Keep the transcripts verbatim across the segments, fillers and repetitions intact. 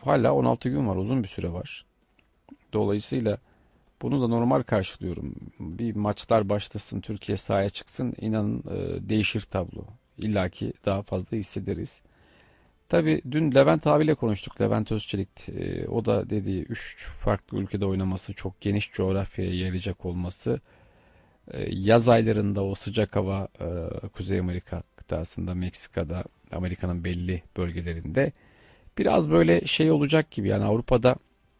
hala on altı gün var, uzun bir süre var. Dolayısıyla bunu da normal karşılıyorum. Bir maçlar başlasın, Türkiye sahaya çıksın, inanın e, değişir tablo. İlla ki daha fazla hissederiz. Tabii dün Levent abiyle konuştuk. Levent Özçelik. E, o da dediği üç farklı ülkede oynaması, çok geniş coğrafyaya yayılacak olması, e, yaz aylarında o sıcak hava, e, Kuzey Amerika kıtasında, Meksika'da, Amerika'nın belli bölgelerinde biraz böyle şey olacak gibi. Yani Avrupa'da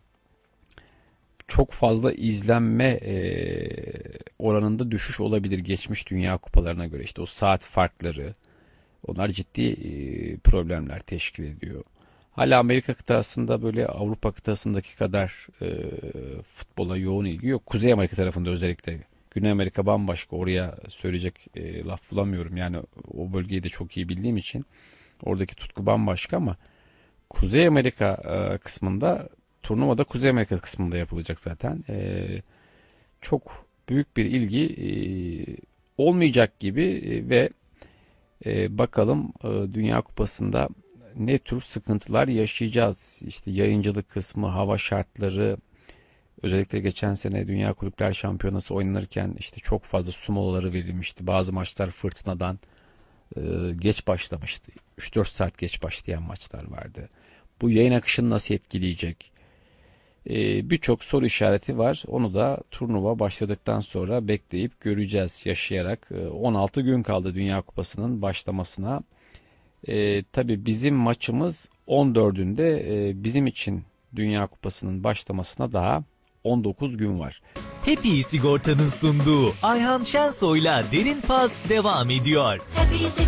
çok fazla izlenme e, oranında düşüş olabilir geçmiş Dünya Kupalarına göre. İşte o saat farkları, onlar ciddi e, problemler teşkil ediyor. Hala Amerika kıtasında böyle Avrupa kıtasındaki kadar e, futbola yoğun ilgi yok. Kuzey Amerika tarafında özellikle. Güney Amerika bambaşka. Oraya söyleyecek e, laf bulamıyorum. Yani o bölgeyi de çok iyi bildiğim için oradaki tutku bambaşka, ama Kuzey Amerika e, kısmında, turnuvada Kuzey Amerika kısmında yapılacak zaten. E, çok büyük bir ilgi e, olmayacak gibi e, ve e, bakalım e, Dünya Kupası'nda ne tür sıkıntılar yaşayacağız. İşte yayıncılık kısmı, hava şartları, özellikle geçen sene Dünya Kulüpler Şampiyonası oynanırken işte çok fazla su molaları verilmişti. Bazı maçlar fırtınadan e, geç başlamıştı. üç dört saat geç başlayan maçlar vardı. Bu yayın akışını nasıl etkileyecek? Ee, birçok soru işareti var. Onu da turnuva başladıktan sonra bekleyip göreceğiz, yaşayarak. Ee, on altı gün kaldı Dünya Kupası'nın başlamasına. Ee, tabii bizim maçımız on dördünde. Ee, bizim için Dünya Kupası'nın başlamasına daha on dokuz gün var. Happy Sigorta'nın sunduğu Ayhan Şensoy'la Derin Pas devam ediyor.